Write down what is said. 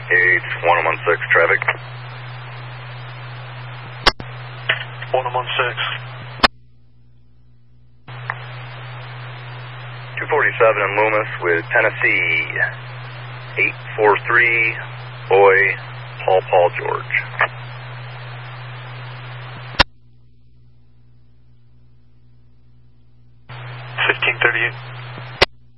It's 1016 traffic. 1016. 247 in Loomis with Tennessee. 843, boy, Paul George. 1538.